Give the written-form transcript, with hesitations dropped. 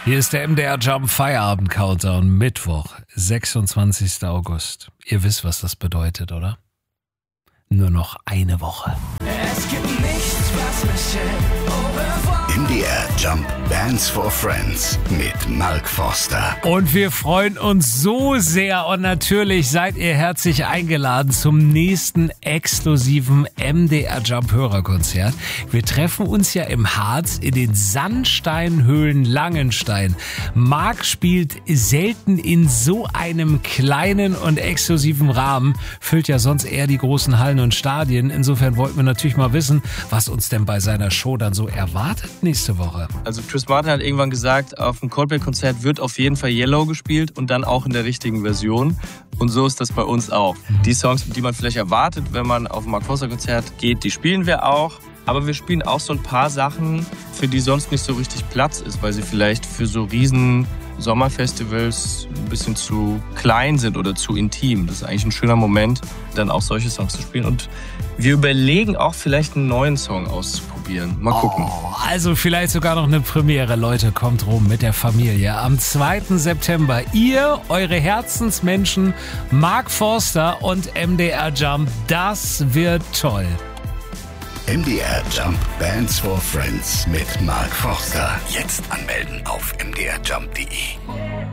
Hier ist der MDR Jump Feierabend Countdown, Mittwoch, 26. August. Ihr wisst, was das bedeutet, oder? Nur noch eine Woche. Es gibt nichts, was mich MDR Jump Bands for Friends mit Mark Forster. Und wir freuen uns so sehr und natürlich seid ihr herzlich eingeladen zum nächsten exklusiven MDR Jump Hörerkonzert. Wir treffen uns ja im Harz in den Sandsteinhöhlen Langenstein. Mark spielt selten in so einem kleinen und exklusiven Rahmen, füllt ja sonst eher die großen Hallen und Stadien. Insofern wollten wir natürlich mal wissen, was uns denn bei seiner Show dann so erwartet nächste Woche. Also Chris Martin hat irgendwann gesagt, auf dem Coldplay-Konzert wird auf jeden Fall Yellow gespielt und dann auch in der richtigen Version. Und so ist das bei uns auch. Die Songs, die man vielleicht erwartet, wenn man auf ein Mark Forster-Konzert geht, die spielen wir auch. Aber wir spielen auch so ein paar Sachen, für die sonst nicht so richtig Platz ist, weil sie vielleicht für so riesen Sommerfestivals ein bisschen zu klein sind oder zu intim. Das ist eigentlich ein schöner Moment, dann auch solche Songs zu spielen. Und wir überlegen auch vielleicht einen neuen Song auszuprobieren. Mal gucken. Also vielleicht sogar noch eine Premiere. Leute, kommt rum mit der Familie. Am 2. September. Ihr, eure Herzensmenschen, Mark Forster und MDR Jump. Das wird toll. MDR Jump Bands for Friends mit Mark Forster. Jetzt anmelden auf mdrjump.de.